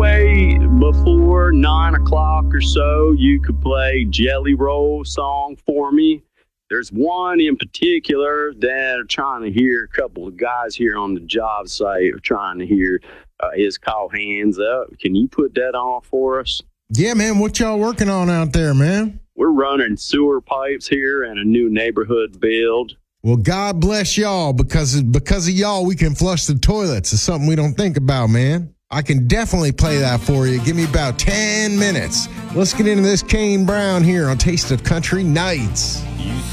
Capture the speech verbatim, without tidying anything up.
way before nine o'clock or so, you could play Jelly Roll song for me. There's one in particular that I'm trying to hear. A couple of guys here on the job site are trying to hear. Uh, is called Hands Up. Can you put that on for us? Yeah, man. What y'all working on out there, man? We're running sewer pipes here and a new neighborhood build. Well, God bless y'all, because because of y'all, we can flush the toilets. It's something we don't think about, man. I can definitely play that for you. Give me about ten minutes. Let's get into this Kane Brown here on Taste of Country Nights.